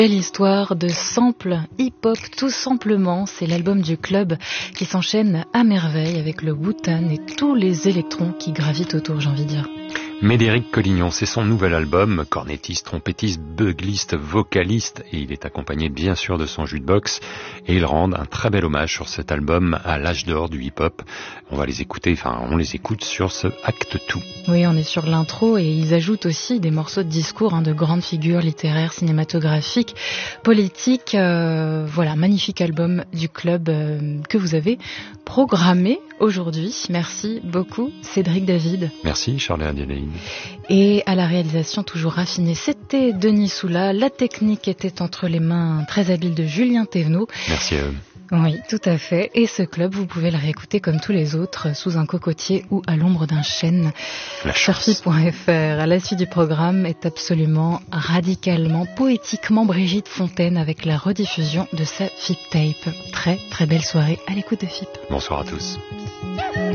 Belle histoire de sample hip-hop tout simplement, c'est l'album du club qui s'enchaîne à merveille avec le Wu-Tang et tous les électrons qui gravitent autour, j'ai envie de dire. Médéric Collignon, c'est son nouvel album, cornettiste, trompettiste, bugliste, vocaliste, et il est accompagné bien sûr de son jukebox, et ils rendent un très bel hommage sur cet album à l'âge d'or du hip-hop. On les écoute sur ce Acte Tout. Oui, on est sur l'intro et ils ajoutent aussi des morceaux de discours de grandes figures littéraires, cinématographiques, politiques. Voilà, magnifique album du club que vous avez programmé aujourd'hui. Merci beaucoup Cédric David. Merci Charles Adélaïde. Et à la réalisation toujours raffinée, c'était Denis Soula. La technique était entre les mains très habiles de Julien Thévenot. Merci à eux. Oui, tout à fait. Et ce club, vous pouvez le réécouter comme tous les autres, sous un cocotier ou à l'ombre d'un chêne. Sur FIP.fr. À la suite du programme est absolument radicalement, poétiquement Brigitte Fontaine avec la rediffusion de sa FIP Tape. Très, très belle soirée à l'écoute de FIP. Bonsoir à tous.